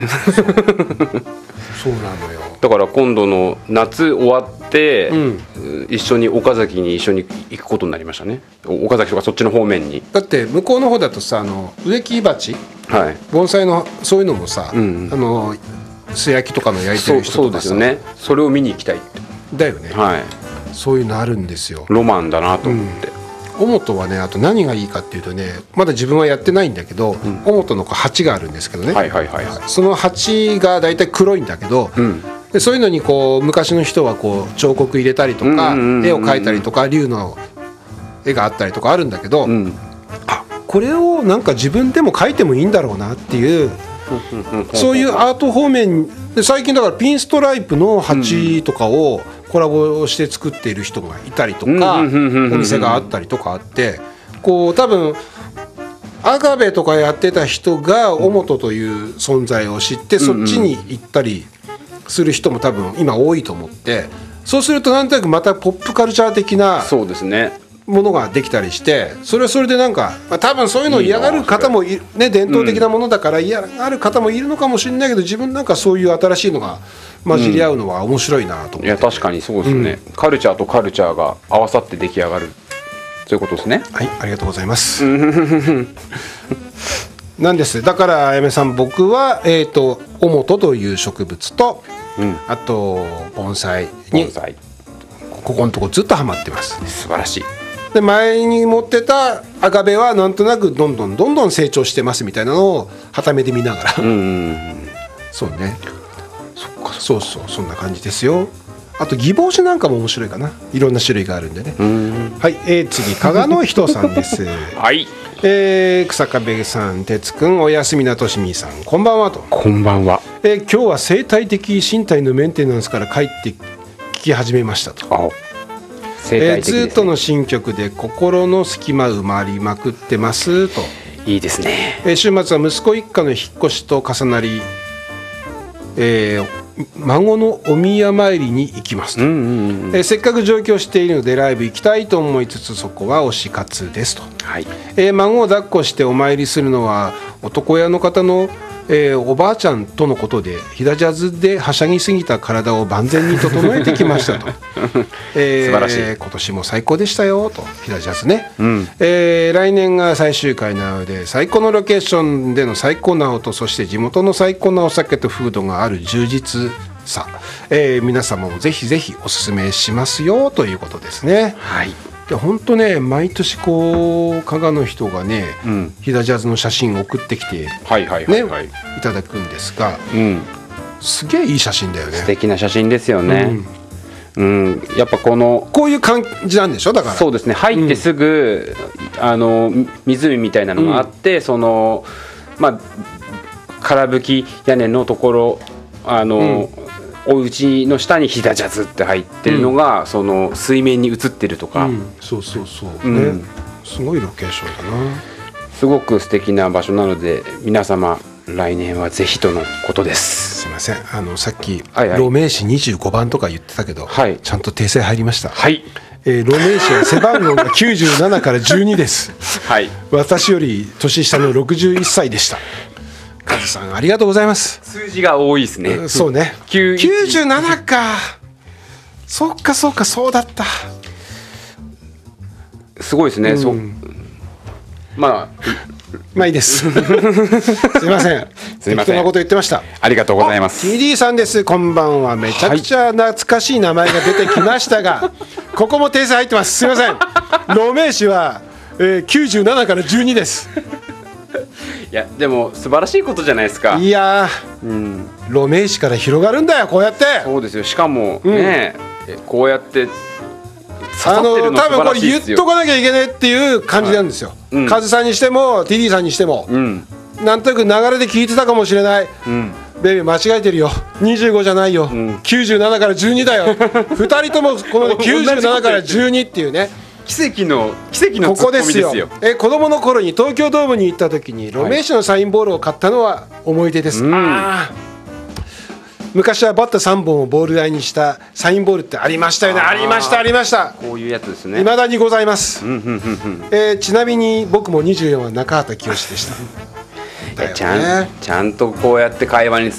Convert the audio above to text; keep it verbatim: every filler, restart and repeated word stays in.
そうなのよ。 だから今度の夏終わって、うん、一緒に岡崎に一緒に行くことになりましたね。岡崎とかそっちの方面に。 だって向こうの方だとさ、あの植木鉢、はい、盆栽のそういうのもさ、うんうん、あの素焼きとかの焼いてる人とかさ、 そう、そうですよね。それを見に行きたいってだよね、 はい、 そういうのあるんですよ。 ロマンだなと思って、 うん、尾本はね、あと何がいいかっていうとね、まだ自分はやってないんだけど、うん、尾本の鉢があるんですけどね、 はいはいはいはい、 その鉢がだいたい黒いんだけど、うん、でそういうのにこう昔の人はこう彫刻入れたりとか、絵を描いたりとか、竜の絵があったりとかあるんだけど、うん、あ、これをなんか自分でも描いてもいいんだろうなっていう、そういうアート方面で、最近だからピンストライプの鉢とかをコラボして作っている人がいたりとか、お店があったりとかあって、こう多分アガベとかやってた人が尾本という存在を知って、そっちに行ったりする人も多分今多いと思って、そうするとなんとなくまたポップカルチャー的なそうですねものができたりして、それはそれでなんか、まあ、多分そういうのを嫌がる方もいるね、伝統的なものだから嫌がる方もいるのかもしれないけど、自分なんかそういう新しいのが混じり合うのは面白いなと思って、うん、 いや確かにそうですね、うん、カルチャーとカルチャーが合わさって出来上がる、そういうことですね。 はい、ありがとうございますなんです。だからあやめさん、僕は、えーと、尾本という植物と、うん、あと盆栽に盆栽ここのとこずっとハマってます。 素晴らしい。 で前に持ってたアガベはなんとなくどんどんどんどん成長してますみたいなのをはためで見ながら、うんうんうん、そうね、そっか、そうそう、そんな感じですよ。あとギボウシなんかも面白いかな、いろんな種類があるんでね。うんはい、えー、次加賀の人さんですはい、 えー、草壁さん、哲くん、おやすみなとしみさん、こんばんはと。 こんばんは、 えー、今日は生態的身体のメンテナンスから帰って聞き始めましたと。あえー、ずっとの新曲で心の隙間埋まりまくってますと。 いいですね、 えー、週末は息子一家の引っ越しと重なり、えー、孫のお宮参りに行きますと、うんうんうん、えー、せっかく上京しているのでライブ行きたいと思いつつ、そこは推し活ですと、はい、えー、孫を抱っこしてお参りするのは男屋の方のえー、おばあちゃんとのことで、飛騨ジャズではしゃぎすぎた体を万全に整えてきましたと、えー、素晴らしい。今年も最高でしたよと、飛騨ジャズね、うん、えー、来年が最終回なので、最高のロケーションでの最高な音、そして地元の最高なお酒とフードがある充実さ、えー、皆様もぜひぜひおすすめしますよということですね。はい、本当ね、毎年こう加賀の人がね、うん、飛騨ジャズの写真を送ってきて、はいはいはいはい、ね、いただくんですが、うん、すげえいい写真だよね。 素敵な写真ですよね、うんうん、やっぱこのこういう感じなんでしょ。だからそうですね、入ってすぐ、うん、あの湖みたいなのがあって、うん、そのまあ空吹き屋根のところ、あの、うんお家の下に飛騨ジャズって入ってるのが、うん、その水面に映ってるとか、うん、 そうそうそう、うん、ね、すごいロケーションだな。 すごく素敵な場所なので、皆様来年はぜひとのことです。 すいません、あのさっき路名詞にじゅうごばんとか言ってたけど、はい、ちゃんと訂正入りました。はい、えー、路名詞は背番号がきゅうじゅうななからじゅうにですはい、私より年下のろくじゅういっさいでした。カズさんありがとうございます。 数字が多いですね、 うん、そうね、きゅうじゅうななか、そっかそっか、そうだった、 すごいですね、うん、そう、まあまあいいですすいません、適当なこと言ってました。 ありがとうございます。 ティーディー さんです、こんばんは。めちゃくちゃ懐かしい名前が出てきましたが、はい、ここも訂正入ってます、すいません路名詞は、えー、きゅうじゅうななからじゅうにですいやでも素晴らしいことじゃないですか。 いやー、うん、路名詞から広がるんだよ、こうやって。 そうですよ、しかもね、うん、こうやってあの多分これ言っとかなきゃいけないっていう感じなんですよ、はい、うん、カズさんにしても ティーディー さんにしても、うん、なんとなく流れで聞いてたかもしれない、うん、ベイビー間違えてるよ、にじゅうごじゃないよ、うん、きゅうじゅうななからじゅうにだよふたりともこのきゅうじゅうななからじゅうにっていうね、 奇跡の奇跡のツッコミですよ。ここですよ。 え子供の頃に東京ドームに行った時に路名詞のサインボールを買ったのは思い出です、はい、あ昔はバッタさんぼんをボール台にしたサインボールってありましたよね。ありましたありました。 こういうやつですね。 未だにございます、えー、ちなみに僕もにじゅうよんは中畑清でしただよね。 ちゃんちゃんとこうやって会話につ